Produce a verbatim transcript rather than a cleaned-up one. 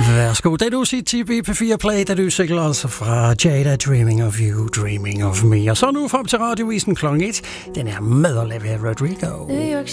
Værsgo, det du siger til B P fire Play, da du cykler altså fra Jada, Dreaming of You, Dreaming of Me. Og så nu frem til radiovisen klokken et, den er med Olivia Rodrigo.